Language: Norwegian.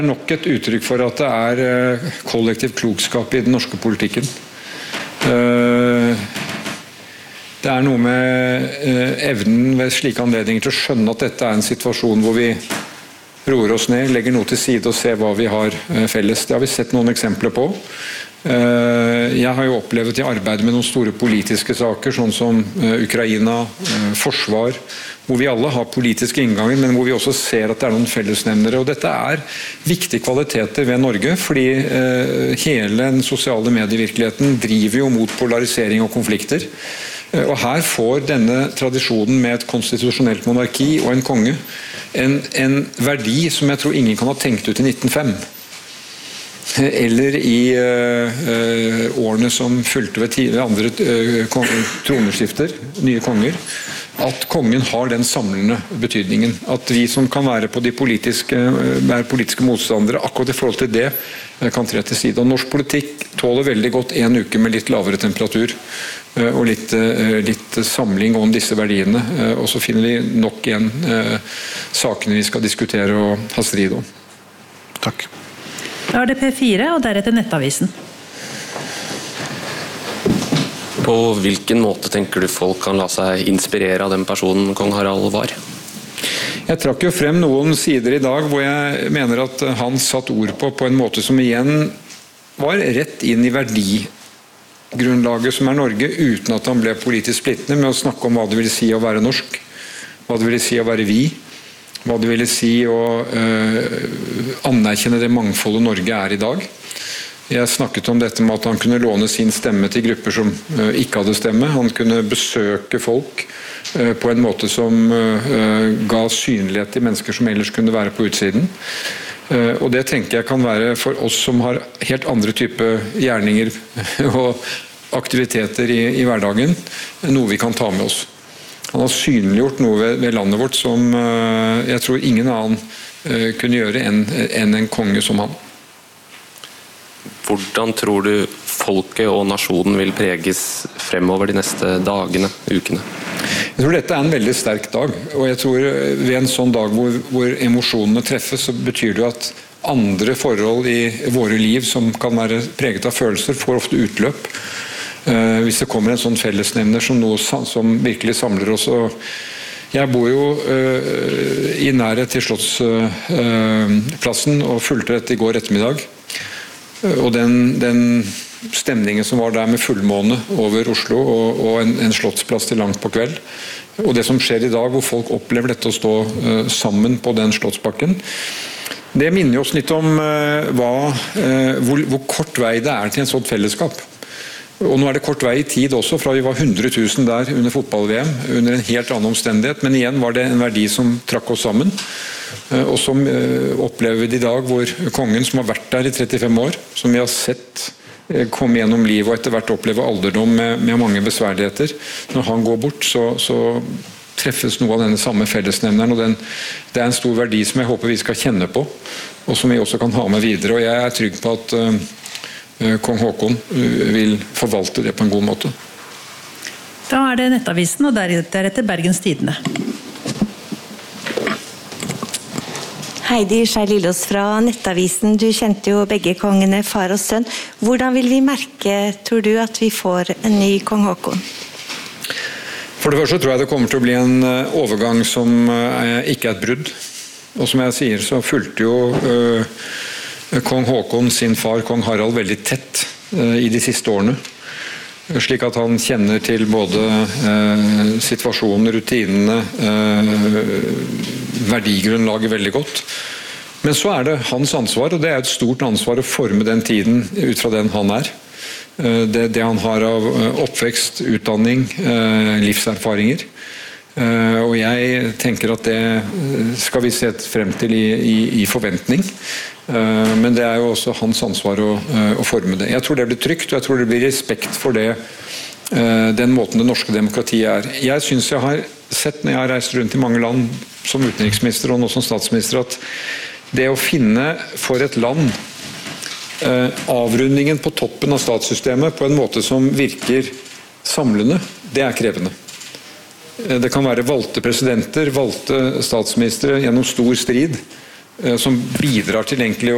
Nok et uttrykk for at det kollektiv klokskap I den norske politikken. Det noe med evnen ved slike anledninger til å skjønne at dette en situasjon hvor vi roer oss ned, legger noe til side og ser hva vi har felles. Det har vi sett noen eksempler på. Jeg har jo opplevd I arbeidet med noen store politiske saker, sånn som Ukraina, forsvar, hvor vi alle har politiske innganger, men hvor vi også ser at det noen fellesnevnere. Og dette viktige kvaliteter ved Norge, fordi hele den sosiale medievirkeligheten driver jo mot polarisering og konflikter. Og her får denne tradisjonen med et konstitusjonelt monarki og en konge en verdi som jeg tror ingen kan ha tenkt ut I 1905. Eller I årene som fulgte ved andre troneskifter, nye konger, at kongen har den samlende betydningen. At vi som kan være på de politiske motstandere, akkurat I forhold til det, kan tre til side. Og norsk politikk tåler veldig godt en uke med litt lavere temperatur, og litt samling om disse verdiene. Og så finner vi nok igjen sakene vi skal diskutere og ha strid om. Takk. Da det P4 og deretter Nettavisen. På hvilken måte tenker du folk kan la seg inspirere av den personen kong Harald var? Jeg trakk jo frem noen sider I dag hvor jeg mener at han satt ord på en måte som igjen var rett inn I verdigrunnlaget som Norge, uten at han ble politisk splittende med å snakke om hva det vil si å være norsk, hva det vil si å være vi, hva det ville si å anerkjenne det mangfoldet Norge I dag. Jeg snakket om dette med at han kunne låne sin stemme til grupper som ikke hadde stemme. Han kunne besøke folk på en måte som ga synlighet til mennesker som ellers kunne være på utsiden. Og det tenker jeg kan være for oss som har helt andre type gjerninger og aktiviteter I hverdagen, noe vi kan ta med oss. Han har synliggjort noe ved landet vårt som jeg tror ingen annen kunne gjøre enn en konge som han. Hvordan tror du folket og nasjonen vil preges fremover de neste dagene, ukene? Jeg tror dette en veldig sterk dag, og jeg tror ved en sånn dag hvor emosjonene treffes, så betyr det at andre forhold I våre liv som kan være preget av følelser, får ofte utløp. Hvis det kommer en sånn fellesnevner som noe som virkelig samler oss. Og jeg bor jo I nærhet til Slottsplassen og fulgte dette I går ettermiddag. Og den stemningen som var der med fullmåne over Oslo og en slottsplass til langt på kveld. Og det som skjer I dag hvor folk opplever dette å stå sammen på den slottsbakken. Det minner oss litt om hvor kort vei det til en sånt fellesskap. Og nå det kort vei I tid også, fra vi var 100 000 der under fotball-VM, under en helt annen omstendighet, men igjen var det en verdi som trakk oss sammen, og som opplever vi I dag hvor kongen som har vært der I 35 år, som vi har sett komme gjennom livet og etter hvert oppleve alderdom med mange besværligheter, når han går bort, så treffes noe av denne samme fellesnevneren, og det en stor verdi som jeg håper vi skal kjenne på, og som vi også kan ha med videre, og jeg trygg på at kong Håkon vil forvalte det på en god måte. Da det Nettavisen og deretter Bergens Tidende. Heidi Skei Lillås fra Nettavisen. Du kjente jo begge kongene, far og sønn. Hvordan vil vi merke, tror du, at vi får en ny kong Håkon? For det første tror jeg det kommer til å bli en overgang som ikke et brudd. Og som jeg sier, så fulgte jo kong Håkon sin far, kong Harald, veldig tett I de siste årene. Slik at han kjenner til både situasjonen, rutinene, verdigrunnlaget veldig godt. Men så det hans ansvar, og det et stort ansvar å forme den tiden ut fra den han Det han har av oppvekst, utdanning, livserfaringer. Og jeg tenker at det skal vi se frem til I forventning. Men det jo også hans ansvar å forme det. Jeg tror det blir trygt, og jeg tror det blir respekt for det, den måten det norske demokratiet Jeg synes jeg har sett når jeg har reist rundt I mange land som utenriksminister og nå som statsminister, at det å finne for et land avrundingen på toppen av statssystemet på en måte som virker samlende, det krevende. Det kan være valgte presidenter, valgte statsministre gjennom stor strid, som bidrar til egentlig